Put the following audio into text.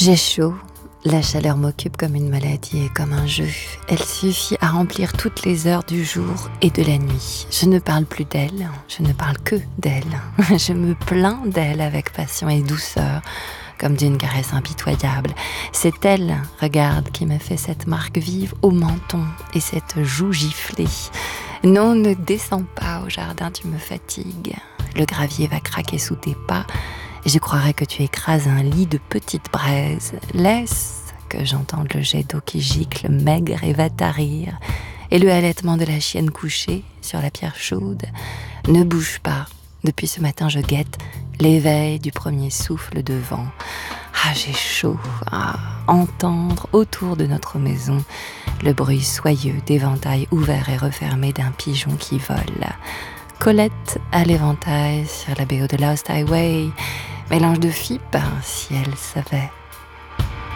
J'ai chaud, la chaleur m'occupe comme une maladie et comme un jeu. Elle suffit à remplir toutes les heures du jour et de la nuit. Je ne parle plus d'elle, je ne parle que d'elle. Je me plains d'elle avec passion et douceur, comme d'une caresse impitoyable. C'est elle, regarde, qui me fait cette marque vive au menton et cette joue giflée. Non, ne descends pas au jardin, tu me fatigues. Le gravier va craquer sous tes pas. Je croirais que tu écrases un lit de petites braises. Laisse que j'entende le jet d'eau qui gicle maigre et va tarir, et le halètement de la chienne couchée sur la pierre chaude. Ne bouge pas. Depuis ce matin, je guette l'éveil du premier souffle de vent. Ah, j'ai chaud à entendre autour de notre maison le bruit soyeux d'éventails ouverts et refermés d'un pigeon qui vole. Colette à l'éventail sur la BO de Lost Highway, mélange de fipe, si elle savait.